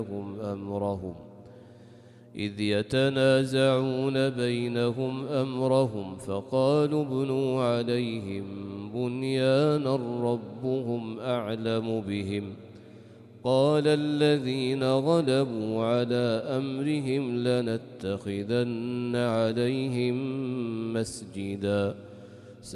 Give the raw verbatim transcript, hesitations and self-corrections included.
أمرهم إذ يتنازعون بينهم أمرهم فقالوا ابنوا عليهم بنيانا ربهم أعلم بهم قال الذين غلبوا على أمرهم لنتخذن عليهم مسجدا